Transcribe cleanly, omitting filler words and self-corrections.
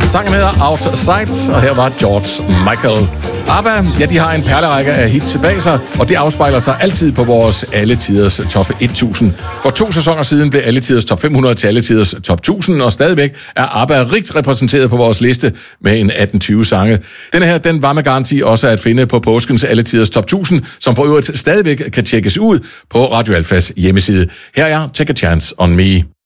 Sangen hedder Outside, og her var George Michael. ABBA, ja, de har en perlerække af hits bag sig, og det afspejler sig altid på vores alletiders top 1000. For 2 sæsoner siden blev alletiders top 500 til alletiders top 1000, og stadigvæk er ABBA rigt repræsenteret på vores liste med en 18-20 sange. Denne her, den var med garanti også at finde på påskens alletiders top 1000, som for øvrigt stadigvæk kan tjekkes ud på Radio Alfas hjemmeside. Her er Take a Chance on Me.